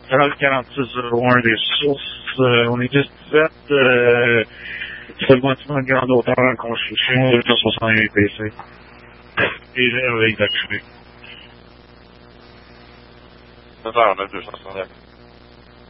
Canal 4601 des sources. On est 17. C'est le bâtiment de grande hauteur en construction, 261 PC. Et l'air est activé. C'est ça, on a 260.